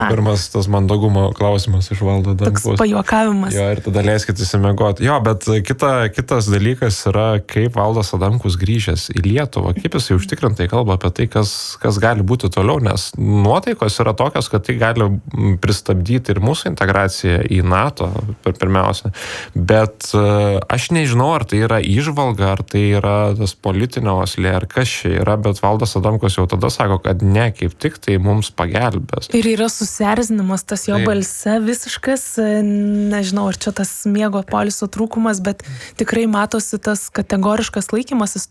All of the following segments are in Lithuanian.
Pirmas tas mandagumo klausimas iš Valdo Adamkaus. Toks pajuokavimas. Jo, ir tada leiskit įsimegoti. Jo, bet kitas dalykas yra, kaip Valdas Adamkus grįžęs į Lietuvą, kaip jisai užtikrintai kalba apie tai, kas gali būti toliau, nes nuotaikos yra tokios, kad tai gali pristabdyti ir mūsų integraciją į NATO, pirmiausia. Bet aš nežinau, ar tai yra įžvalga, ar tai yra tas politinio oslė, ar kas čia yra, bet Valdas Adamkus jau tada sako, kad ne, kaip tik tai mums pagelbės. Ir yra susierzinimas tas jo balse visiškas, nežinau, ar čia tas miego poilsio trūkumas, bet tikrai matosi tas kategoriškas laikymasis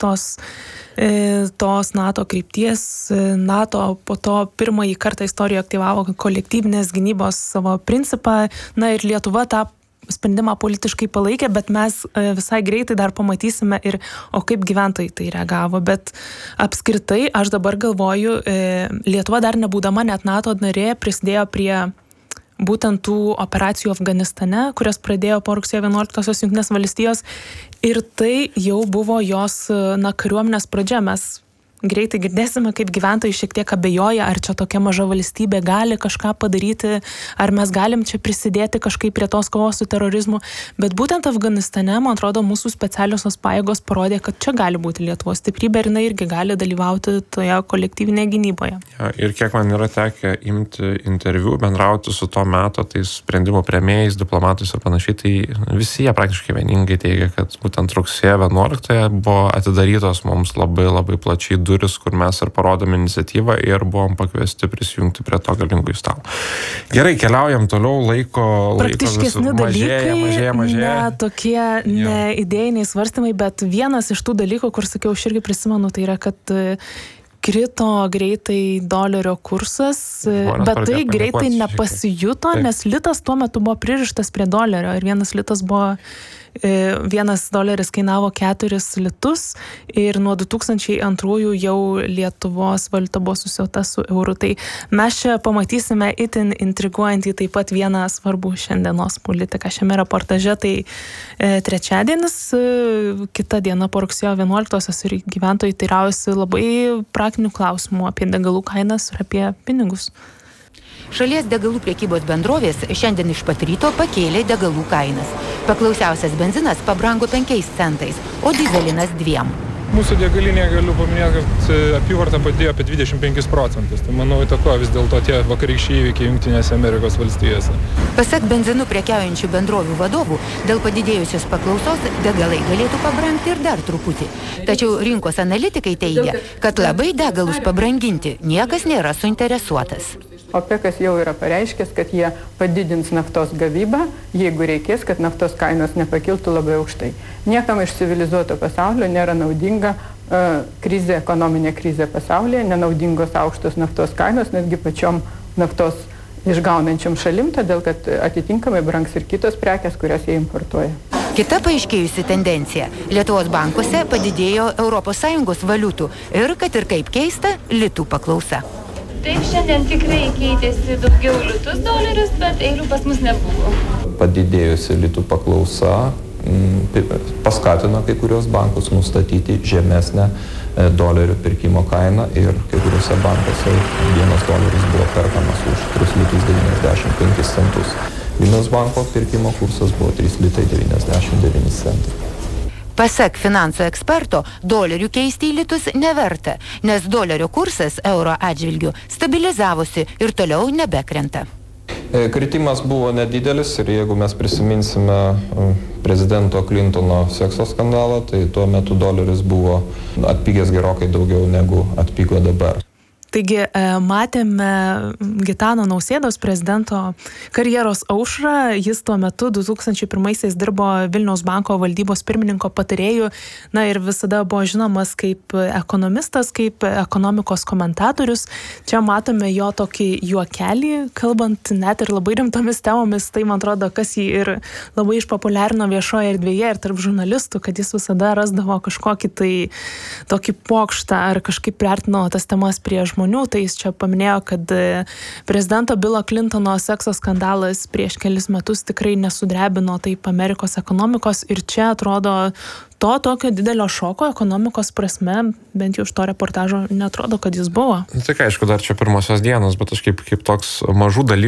tos NATO krypties. NATO po to pirmąjį kartą istorijoje aktyvavo kolektyvinės gynybos savo principą, na ir Lietuva tą sprendimą politiškai palaikė, bet mes visai greitai dar pamatysime ir, o kaip gyventojai tai reagavo. Bet apskritai, aš dabar galvoju, Lietuva dar nebūdama net NATO narė prisidėjo prie būtent tų operacijų Afganistane, kurias pradėjo po rugsėjo 11-osios Jungtinės valstijos, ir tai jau buvo jos kariuomenės pradžia. Mes greitai girdėsime, kaip gyventojai šiek tiek abejoja, ar čia tokia maža valstybė gali kažką padaryti, ar mes galim čia prisidėti kažkaip prie tos kovos su terorizmu. Bet būtent Afganistane, man atrodo, mūsų specialiosios pajėgos parodė, kad čia gali būti Lietuvos stiprybė ir jinai irgi gali dalyvauti toje kolektyvinėje gynyboje. Ja, ir kiek man yra tekę imti interviu, bendrauti su to meto tais sprendimų priėmėjais, diplomatais ir panašiai, tai visi jie praktiškai vieningai teigia, kad būtent rugsėjo 11 buvo atidarytos mums labai labai plačiai duris, kur mes ir parodėm iniciatyvą ir buvom pakviesti prisijungti prie to galingų stalo. Gerai, keliaujam toliau, laiko praktiškesni dalykai, mažėja. Ne tokie neidėjiniai svarstymai, bet vienas iš tų dalykų, kur sakiau, aš irgi prisimenu, tai yra, kad krito greitai dolerio kursas, bet tai greitai nepasijuto, nes litas tuo metu buvo pririštas prie dolerio ir $1 kainavo 4 litus ir nuo 2002 jau Lietuvos valiuta buvo susiauta su euru. Tai mes čia pamatysime itin intriguojantį taip pat vieną svarbų šiandienos politiką šiame reportaže. Tai trečiadienis, kita diena po rugsėjo 11-osios ir gyventojai teiraujasi labai praktinių klausimų apie degalų kainas ir apie pinigus. Šalies degalų prekybos bendrovės šiandien iš pat ryto pakėlė degalų kainas. Paklausiausias benzinas pabrango 5 centais, o dyzelinas 2. Mūsų degalinėje galiu paminėti, kad apyvarta padėjo apie 25%. Tai manau įtakojo vis dėlto tie vakarykščiai įvykiai Jungtinėse Amerikos valstijose. Pasak benzinų prekiaujančių bendrovių vadovų, dėl padidėjusios paklausos degalai galėtų pabrangti ir dar truputį. Tačiau rinkos analitikai teigia, kad labai degalus pabranginti niekas nėra suinteresuotas. OPECas jau yra pareiškęs, kad jie padidins naftos gavybą, jeigu reikės, kad naftos kainos nepakiltų labai aukštai. Niekam iš civilizuoto pasaulio nėra naudinga krizė, ekonominė krizė pasaulyje, nenaudingos aukštos naftos kainos, netgi pačiom naftos išgaunančiom šalim, todėl kad atitinkamai brangs ir kitos prekės, kurias jie importuoja. Kita paaiškėjusi tendencija. Lietuvos bankuose padidėjo ES valiutų ir, kad ir kaip keista, litų paklausa. Taip, šiandien tikrai keitėsi daugiau litus dolerius, bet eilių pas mus nebuvo. Padidėjusi litų paklausa paskatino kai kurios bankus nustatyti žemesnę dolerių pirkimo kainą ir kai kuriuose bankuose $1 buvo perkamas už 3,95 centus. Vilniaus banko pirkimo kursas buvo 3,99 centai. Pasak finansų eksperto, dolerių keisti į litus neverta, nes dolerio kursas euro atžvilgiu stabilizavosi ir toliau nebekrenta. Kritimas buvo nedidelis ir jeigu mes prisiminsime prezidento Clintono sekso skandalą, tai tuo metu doleris buvo atpigęs gerokai daugiau negu atpigo dabar. Taigi matėme Gitano Nausėdos prezidento karjeros aušrą. Jis tuo metu 2001-aisiais dirbo Vilniaus banko valdybos pirmininko patarėju. Na ir visada buvo žinomas kaip ekonomistas, kaip ekonomikos komentatorius. Čia matome jo tokį juokelį, kalbant net ir labai rimtomis temomis. Tai, man atrodo, kas jį ir labai išpopuliarino viešoje erdvėje ir tarp žurnalistų, kad jis visada rasdavo kažkokį tai tokį pokštą ar kažkaip priartino tas temas prie žmonių. Tai jis čia paminėjo, kad prezidento Bilo Clintono sekso skandalas prieš kelis metus tikrai nesudrebino taip Amerikos ekonomikos ir čia atrodo to tokio didelio šoko ekonomikos prasme, bent jau iš to reportažo netrodo, kad jis buvo. Tik aišku, dar čia pirmosios dienos, bet aš kaip toks mažų dalykų